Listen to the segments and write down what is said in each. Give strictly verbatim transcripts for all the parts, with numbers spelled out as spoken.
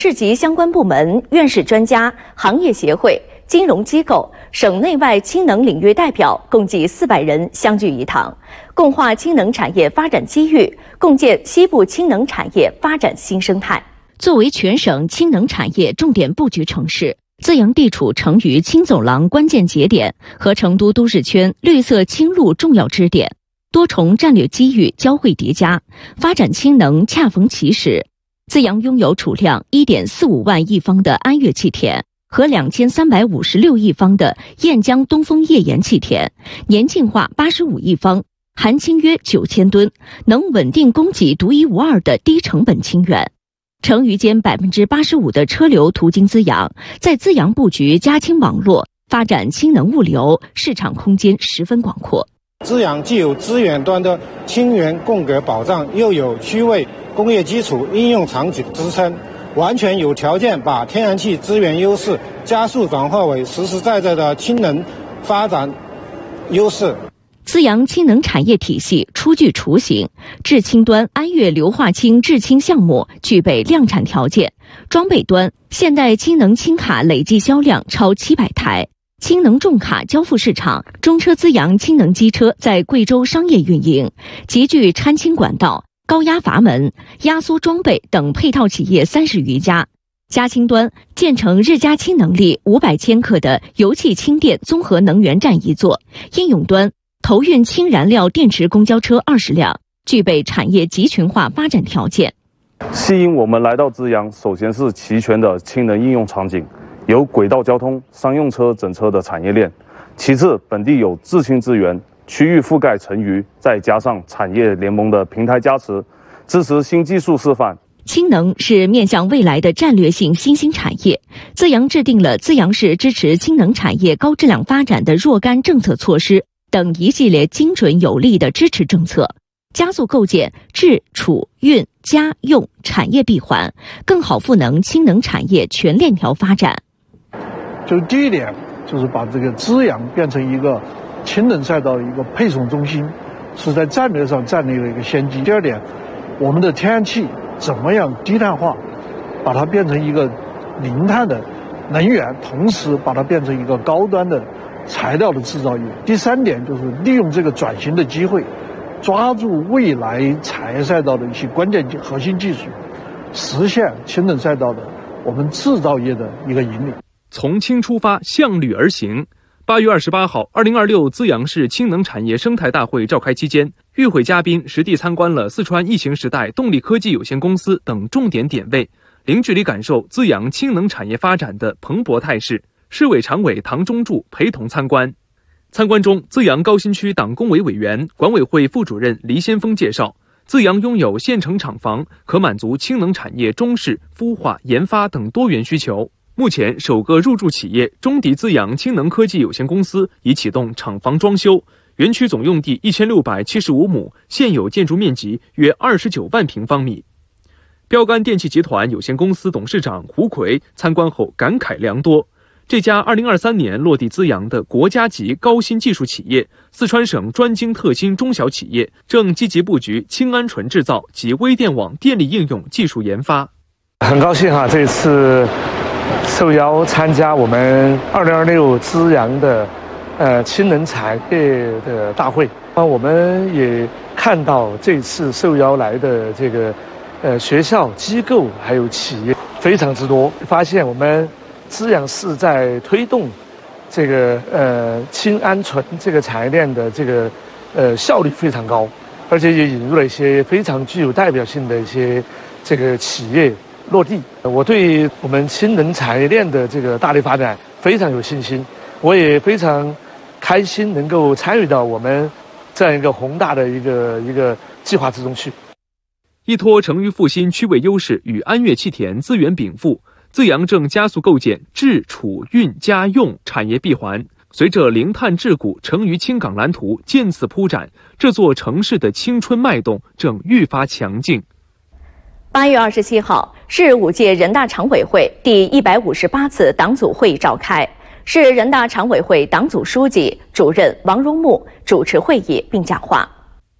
市级相关部门、院士专家、行业协会、金融机构、省内外氢能领域代表共计四百人相聚一堂，共话氢能产业发展机遇，共建西部氢能产业发展新生态。 作为全省氢能产业重点布局城市，资阳地处成渝氢走廊关键节点和成都都市圈绿色氢路重要支点，多重战略机遇交汇叠加，发展氢能恰逢其时。资阳拥有储量 一点四五万亿方的安岳气田和两千三百五十六亿方的岘江东风页岩气田，年净化八十五亿方，含氢约九千吨，能稳定供给独一无二的低成本氢源。成渝间 百分之八十五 的车流途经资阳，在资阳布局加氢网络，发展氢能物流，市场空间十分广阔。 资阳既有资源端的氢源供给保障，又有区位工业基础应用场景支撑，完全有条件把天然气资源优势加速转化为实实在在的氢能发展优势。 资阳氢能产业体系初具雏形，制氢端安岳硫化氢制氢项目具备量产条件，装备端现代氢能氢卡累计销量超七百台，氢能重卡交付市场，中车资阳氢能机车在贵州商业运营，集聚掺氢管道、高压阀门、压缩装备等配套企业三十余家。加氢端建成日加氢能力五百千克的油气氢电综合能源站一座，应用端投运氢燃料电池公交车二十辆，具备产业集群化发展条件。 吸引我们来到资阳，首先是齐全的氢能应用场景，有轨道交通、商用车整车的产业链；其次，本地有制氢资源，区域覆盖成渝，再加上产业联盟的平台加持，支持新技术示范。 氢能是面向未来的战略性新兴产业，资阳制定了资阳市支持氢能产业高质量发展的若干政策措施等一系列精准有力的支持政策，加速构建制、储、运、加、用产业闭环，更好赋能氢能产业全链条发展。 就第一点，就是把这个资阳变成一个氢能赛道的一个配送中心，是在战略上占领了一个先机。第二点，我们的天然气怎么样低碳化，把它变成一个零碳的能源，同时把它变成一个高端的材料的制造业。第三点就是利用这个转型的机会，抓住未来产业赛道的一些关键核心技术，实现氢能赛道的我们制造业的一个引领。 从氢出发，向绿而行。八月二十八号，二零二六资阳市氢能产业生态大会召开期间，与会嘉宾实地参观了四川疫情时代动力科技有限公司等重点点位，零距离感受资阳氢能产业发展的蓬勃态势。市委常委唐中柱陪同参观。参观中，资阳高新区党工委委员、管委会副主任黎先锋介绍，资阳拥有现成厂房，可满足氢能产业中试、孵化、研发等多元需求。目前，首个入驻企业中迪资阳氢能科技有限公司已启动厂房装修，园区总用地一千六百七十五亩，现有建筑面积约二十九万平方米。标杆电气集团有限公司董事长胡奎参观后感慨良多。这家二零二三年落地资阳的国家级高新技术企业，四川省专精特新中小企业，正积极布局氢鹌鹑制造及微电网电力应用技术研发。 很高兴哈，这次受邀参加我们二零二六资阳的呃氢能产业的大会。啊，我们也看到这次受邀来的这个呃学校、机构还有企业非常之多，发现我们资阳市在推动这个呃氢鹌鹑这个产业链的这个呃效率非常高，而且也引入了一些非常具有代表性的一些这个企业落地。我对我们氢能产业链的这个大力发展非常有信心，我也非常开心能够参与到我们这样一个宏大的一个一个计划之中去。 依托成渝复兴区位优势与安岳气田资源禀赋，资阳正加速构建制、储、运、加、用产业闭环。随着零碳制股成渝轻港蓝图渐次铺展，这座城市的青春脉动正愈发强劲。 八月二十七号，市五届人大常委会第一百五十八次党组会议召开，市人大常委会党组书记、主任王荣木主持会议并讲话。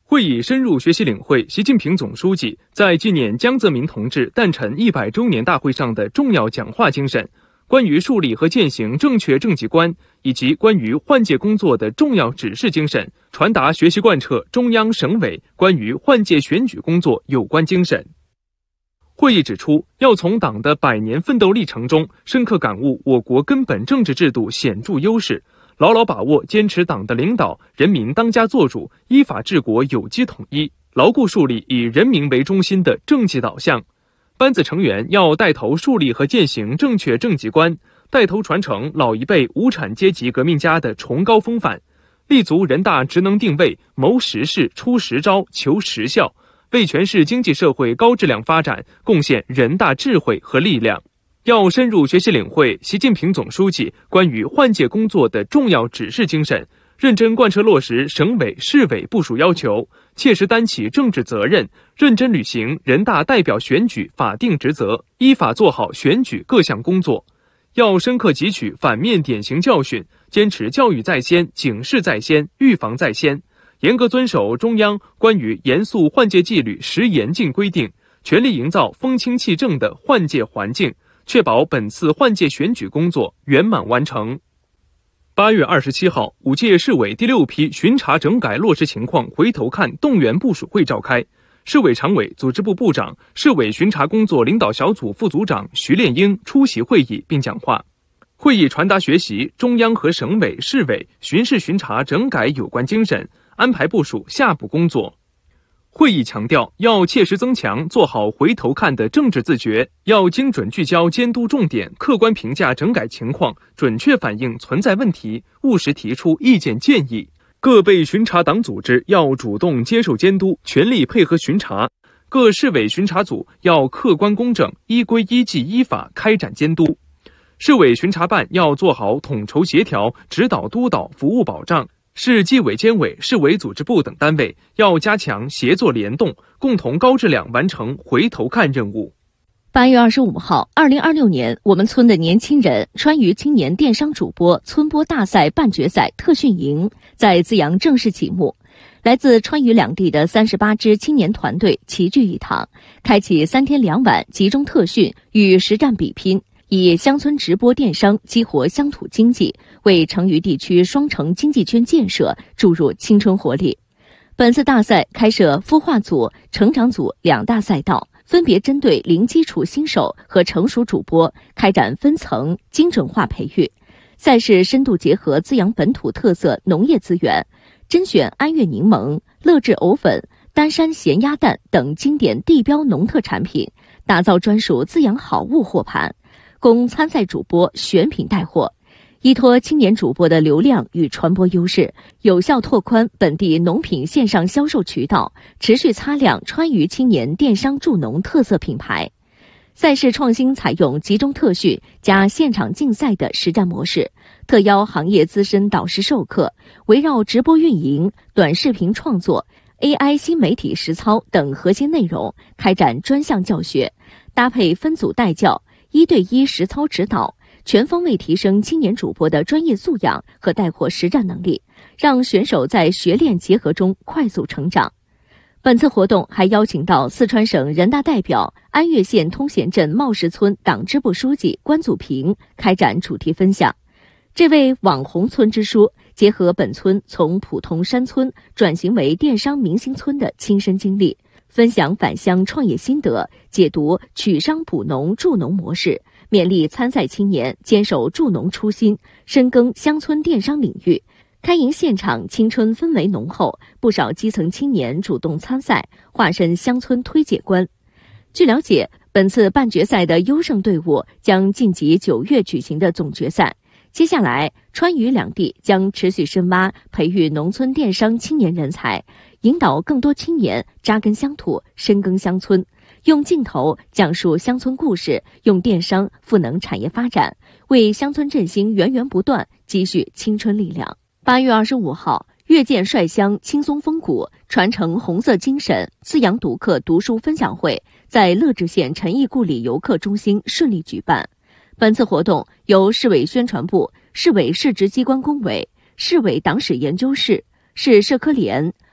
会议深入学习领会习近平总书记在纪念江泽民同志诞辰一百周年大会上的重要讲话精神，关于树立和践行正确政绩观，以及关于换届工作的重要指示精神，传达学习贯彻中央省委关于换届选举工作有关精神。会议指出，要从党的百年奋斗历程中深刻感悟我国根本政治制度显著优势，牢牢把握坚持党的领导、人民当家作主、依法治国有机统一，牢固树立以人民为中心的政绩导向。班子成员要带头树立和践行正确政绩观，带头传承老一辈无产阶级革命家的崇高风范，立足人大职能定位，谋实事、出实招、求实效，为全市经济社会高质量发展贡献人大智慧和力量。要深入学习领会习近平总书记关于换届工作的重要指示精神，认真贯彻落实省委市委部署要求，切实担起政治责任，认真履行人大代表选举法定职责，依法做好选举各项工作。要深刻汲取反面典型教训，坚持教育在先、警示在先、预防在先，严格遵守中央关于严肃换届纪律十严禁规定，全力营造风清气正的换届环境，确保本次换届选举工作圆满完成。八月二十七号，五届市委第六批巡查整改落实情况回头看动员部署会召开，市委常委、组织部部长、市委巡查工作领导小组副组长徐炼英出席会议并讲话。会议传达学习中央和省委、市委巡视巡查整改有关精神，安排部署下步工作。会议强调，要切实增强做好回头看的政治自觉，要精准聚焦监督重点，客观评价整改情况，准确反映存在问题，务实提出意见建议。各被巡查党组织要主动接受监督，全力配合巡查；各市委巡查组要客观公正、依规依纪依法开展监督。市委巡查办要做好统筹协调、指导督导、服务保障。市纪委监委、市委组织部等单位要加强协作联动，共同高质量完成回头看任务。 八月二十五号，二零二六年我们村的年轻人川渝青年电商主播村播大赛半决赛特训营在资阳正式启幕。来自川渝两地的三十八支青年团队齐聚一堂，开启三天两晚集中特训与实战比拼，以乡村直播电商激活乡土经济，为成渝地区双城经济圈建设注入青春活力。本次大赛开设孵化组、成长组两大赛道，分别针对零基础新手和成熟主播开展分层精准化培育。赛事深度结合资阳本土特色农业资源，甄选安岳柠檬、乐至藕粉、丹山咸鸭蛋等经典地标农特产品，打造专属资阳好物货盘，供参赛主播选品带货，依托青年主播的流量与传播优势，有效拓宽本地农品线上销售渠道，持续擦亮川渝青年电商助农特色品牌。赛事创新采用集中特训加现场竞赛的实战模式，特邀行业资深导师授课，围绕直播运营、短视频创作、A I 新媒体实操等核心内容开展专项教学，搭配分组带教、一对一实操指导，全方位提升青年主播的专业素养和带货实战能力，让选手在学练结合中快速成长。本次活动还邀请到四川省人大代表、安岳县通贤镇茂石村党支部书记关祖平开展主题分享。这位网红村支书结合本村从普通山村转型为电商明星村的亲身经历，分享返乡创业心得，解读取商补农助农模式，勉励参赛青年坚守助农初心，深耕乡村电商领域。开营现场青春氛围浓厚，不少基层青年主动参赛，化身乡村推介官。据了解，本次半决赛的优胜队伍将晋级九月举行的总决赛。接下来，川渝两地将持续深挖培育农村电商青年人才，引导更多青年扎根乡土，深耕乡村，用镜头讲述乡村故事，用电商赋能产业发展，为乡村振兴源源不断积蓄青春力量。八月二十五号，阅见率乡轻松风骨，传承红色精神滋养读客读书分享会在乐至县陈义故里游客中心顺利举办。本次活动由市委宣传部、市委市直机关工委、市委党史研究室、市社科联、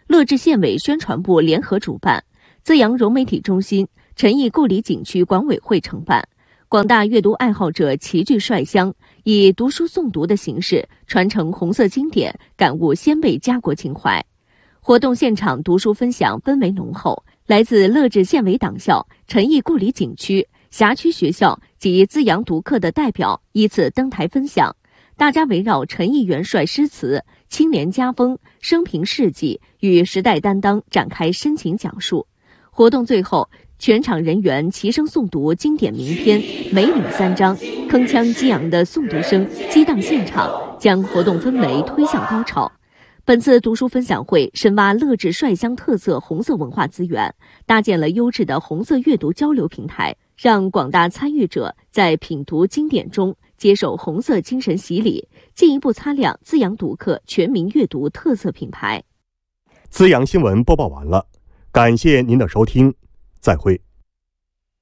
乐至县委宣传部联合主办，资阳融媒体中心、陈毅故里景区管委会承办。广大阅读爱好者齐聚率乡，以读书诵读的形式传承红色经典，感悟先辈家国情怀。活动现场读书分享氛围浓厚，来自乐至县委党校、陈毅故里景区、辖区学校及资阳读客的代表依次登台分享，大家围绕陈毅元帅诗词、清廉家风、生平事迹与时代担当展开深情讲述。活动最后，全场人员齐声诵读经典名篇《梅岭三章》，铿锵激昂的诵读声激荡现场，将活动氛围推向高潮。本次读书分享会深挖乐至率乡特色红色文化资源，搭建了优质的红色阅读交流平台，让广大参与者在品读经典中接受红色精神洗礼，进一步擦亮资阳读客全民阅读特色品牌。 资阳新闻播报完了，感谢您的收听，再会。